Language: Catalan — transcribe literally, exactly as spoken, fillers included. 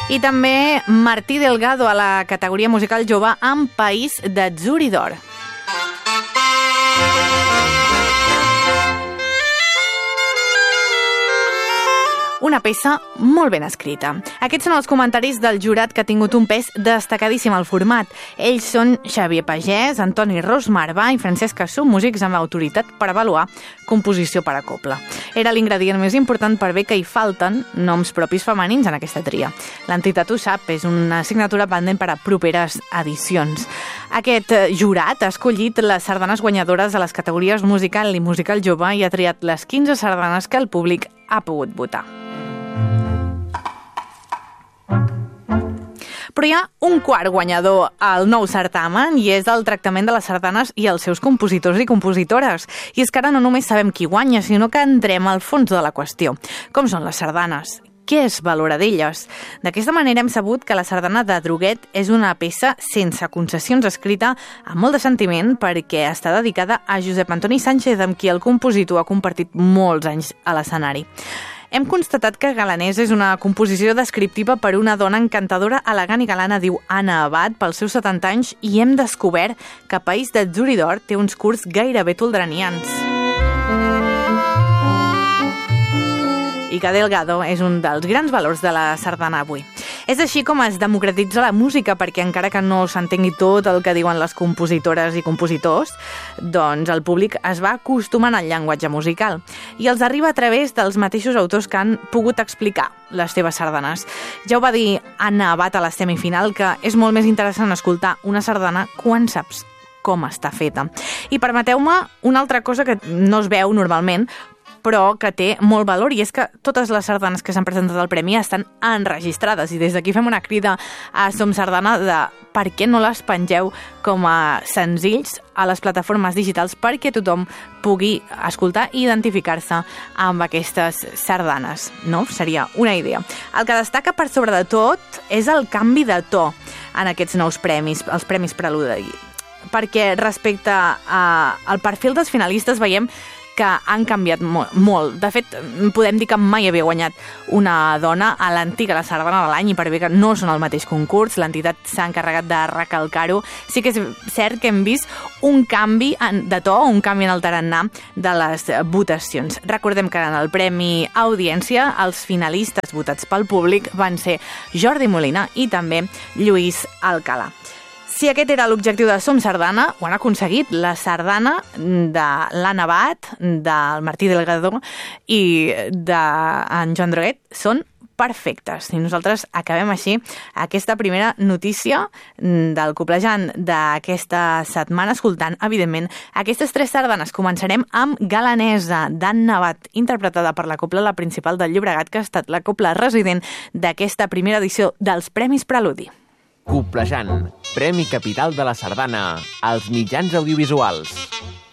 I també Martí Delgado a la categoria musical jove amb País de Zúridor. Una peça molt ben escrita. Aquests són els comentaris del jurat que ha tingut un pes destacadíssim al format. Ells són Xavier Pagès, Antoni Ros Marvà i Francesc Cassú, músics amb autoritat per avaluar composició per a cobla. Era l'ingredient més important per bé que hi falten noms propis femenins en aquesta tria. L'entitat ho sap, és una assignatura pendent per a properes edicions. Aquest jurat ha escollit les sardanes guanyadores de les categories musical i musical jove i ha triat les quinze sardanes que el públic ha pogut votar. Però hi ha un quart guanyador al nou certamen i és el tractament de les sardanes i els seus compositors i compositores. I és que ara no només sabem qui guanya, sinó que entrem al fons de la qüestió. Com són les sardanes? Què es valora d'elles? D'aquesta manera hem sabut que la sardana de Droguet és una peça sense concessions escrita amb molt de sentiment perquè està dedicada a Josep Antoni Sánchez, amb qui el compositor ha compartit molts anys a l'escenari. Hem constatat que Galanès és una composició descriptiva per una dona encantadora, elegant i galana, diu Anna Abad, pels seus setanta anys, i hem descobert que País de Zúridor té uns curts gairebé toldranians. I que Delgado és un dels grans valors de la sardana avui. És així com es democratitza la música, perquè encara que no s'entengui tot el que diuen les compositores i compositors, doncs el públic es va acostumant al llenguatge musical i els arriba a través dels mateixos autors que han pogut explicar les seves sardanes. Ja ho va dir Anna Abad a la semifinal, que és molt més interessant escoltar una sardana quan saps com està feta. I permeteu-me una altra cosa que no es veu normalment, però que té molt valor, i és que totes les sardanes que s'han presentat al premi estan enregistrades, i des d'aquí fem una crida a Som Sardana de per què no les pengeu com a senzills a les plataformes digitals perquè tothom pugui escoltar i identificar-se amb aquestes sardanes, no? Seria una idea. El que destaca per sobre de tot és el canvi de to en aquests nous premis, els Premis Preludi, perquè respecte a, al perfil dels finalistes veiem que han canviat molt. De fet, podem dir que mai havia guanyat una dona a l'antiga la sardana de l'any, i per bé que no són el mateix concurs, l'entitat s'ha encarregat de recalcar-ho. Sí que és cert que hem vist un canvi de to, un canvi en el tarannà de les votacions. Recordem que en el Premi Audiència els finalistes votats pel públic van ser Jordi Molina i també Lluís Alcalà. Si aquest era l'objectiu de Som Sardana, ho han aconseguit. La sardana de l'Anna Abad, del Martí Delgado i d'en Joan Droguet són perfectes. I nosaltres acabem així aquesta primera notícia del coblejant d'aquesta setmana, escoltant, evidentment, aquestes tres sardanes. Començarem amb Galanesa, d'Anna Abad, interpretada per la Cobla La Principal del Llobregat, que ha estat la cobla resident d'aquesta primera edició dels Premis Preludi. Coblejant, Premi Capital de la Sardana, als mitjans audiovisuals.